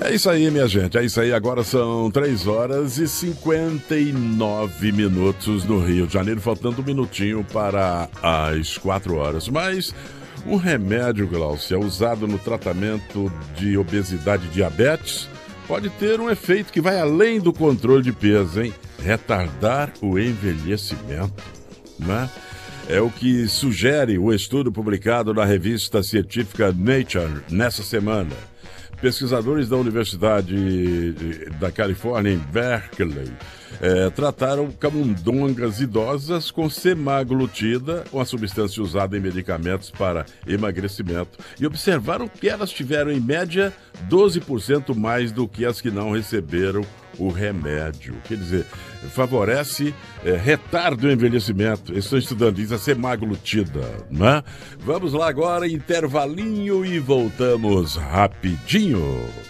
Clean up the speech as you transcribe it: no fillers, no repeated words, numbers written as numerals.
É isso aí, minha gente, é isso aí. Agora são 3h59 no Rio de Janeiro, faltando um minutinho para as 4h. Mas um remédio, Glaucia, usado no tratamento de obesidade e diabetes, pode ter um efeito que vai além do controle de peso, hein? Retardar o envelhecimento, né? É o que sugere o estudo publicado na revista científica Nature nessa semana. Pesquisadores da Universidade da Califórnia, em Berkeley, trataram camundongas idosas com semaglutida, uma substância usada em medicamentos para emagrecimento, e observaram que elas tiveram, em média, 12% mais do que as que não receberam o remédio. Quer dizer, favorece, retarda o envelhecimento. Estou estudando isso, a semaglutida, né? Vamos lá agora, intervalinho, e voltamos rapidinho.